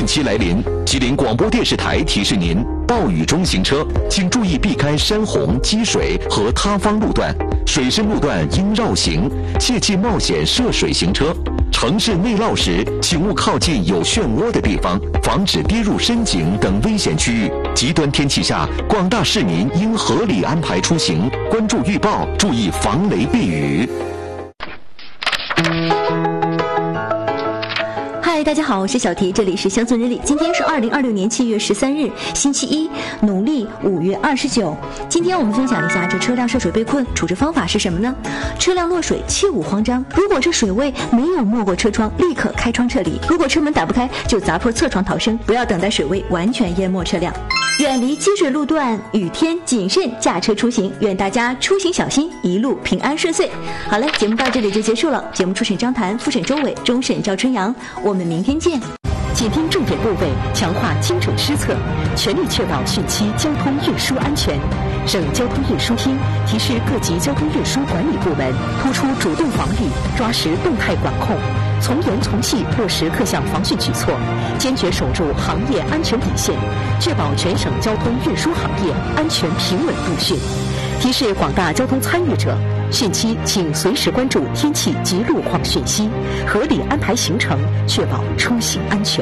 期来临，吉林广播电视台提示您：暴雨中行车，请注意避开山洪、积水和塌方路段，水深路段应绕行，切忌冒险涉水行车。城市内涝时，请勿靠近有漩涡的地方，防止跌入深井等危险区域。极端天气下，广大市民应合理安排出行，关注预报，注意防雷避雨。 嗨，大家好，我是小提，这里是乡村日历。今天是2026年7月13日，星期一，农历5月29。今天我们分享一下这车辆涉水被困处置方法是什么呢？车辆落水切勿慌张，如果这水位没有没过车窗，立刻开窗撤离；如果车门打不开，就砸破侧窗逃生，不要等待水位完全淹没车辆。远离积水路段，雨天谨慎驾车出行，愿大家出行小心，一路平安顺遂。好了，节目到这里就结束了。节目初审张谭，复审周伟，终审赵春阳。我们明天见。 紧盯重点部位，强化精准施策，全力确保汛期交通运输安全。省交通运输厅提示各级交通运输管理部门，突出主动防御，抓实动态管控，从严从细落实各项防汛举措，坚决守住行业安全底线，确保全省交通运输行业安全平稳度汛。提示广大交通参与者，汛期请随时关注天气及路况讯息，合理安排行程，确保出行安全。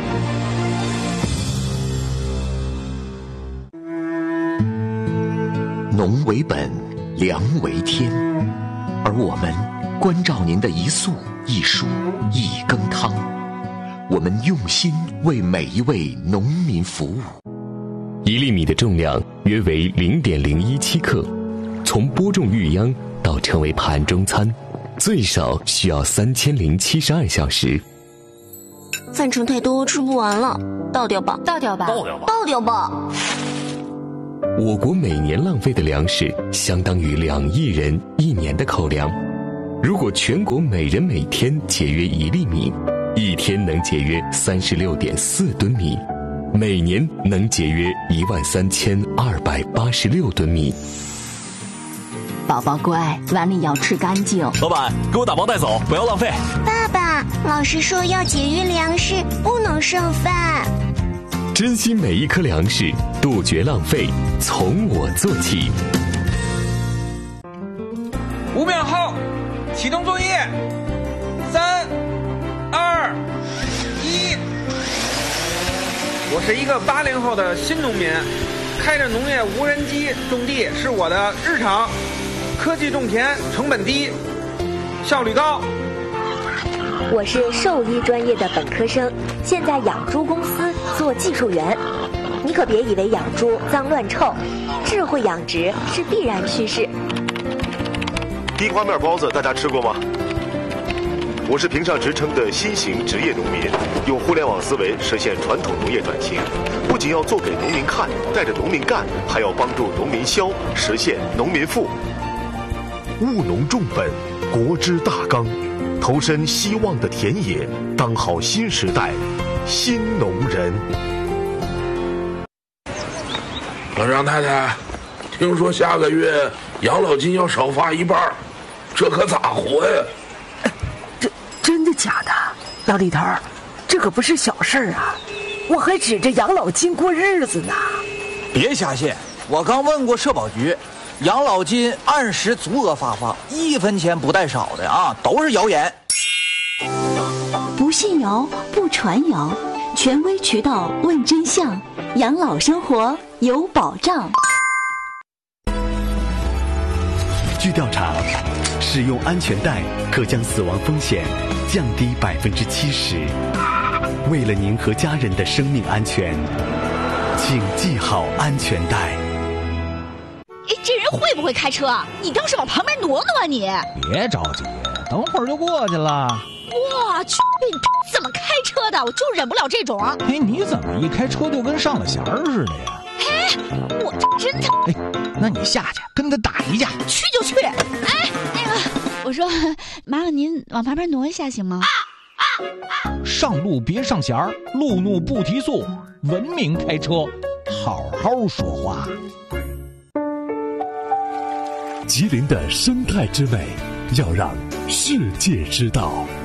农为本，粮为天，而我们关照您的一粟一蔬一羹汤，我们用心为每一位农民服务。 1粒米的重量约为0.017克，从播种育秧到成为盘中餐，最少需要3072小时。 饭盛太多，吃不完了，倒掉吧， 倒掉吧， 倒掉吧。 我国每年浪费的粮食相当于2亿人1年的口粮。如果全国每人每天节约1粒米，一天能节约36.4吨米，每年能节约13286吨米。 宝宝乖，碗里要吃干净。 老板，给我打包带走，不要浪费。 爸爸，老师说要节约粮食，不能剩饭。 珍惜每一颗粮食，杜绝浪费，从我做起。 5秒后，启动作业。3、2、1。我是一个80后的新农民，开着农业无人机种地是我的日常。科技种田，成本低，效率高。 我是兽医专业的本科生，现在养猪公司做技术员。你可别以为养猪脏乱臭，智慧养殖是必然趋势。 地瓜面包子大家吃过吗？我是评上职称的新型职业农民，用互联网思维实现传统农业转型，不仅要做给农民看，带着农民干，还要帮助农民消，实现农民富。务农重本，国之大纲，投身希望的田野，当好新时代新农人。 老张太太，听说下个月养老金要少发1半，这可咋活呀？ 真的假的？老李头，这可不是小事儿啊！我还指着养老金过日子呢。 别瞎信，我刚问过社保局，养老金按时足额发放，1分钱不带少的啊，都是谣言。 不信谣，不传谣，权威渠道问真相，养老生活有保障。 据调查，使用安全带可将死亡风险降低70%。为了您和家人的生命安全，请系好安全带。 这人会不会开车啊？你倒是往旁边挪挪啊你！ 别着急，等会儿就过去了。 我去，你怎么开车的？我就忍不了这种。 哎，你怎么一开车就跟上了弦儿似的呀？ 哎，我真的。 哎，那你下去跟他打一架。 去就去。哎，那个，我说，麻烦您往旁边挪一下行吗？ 上路别上弦儿，路怒不提速，文明开车，好好说话。 吉林的生态之美，要让世界知道。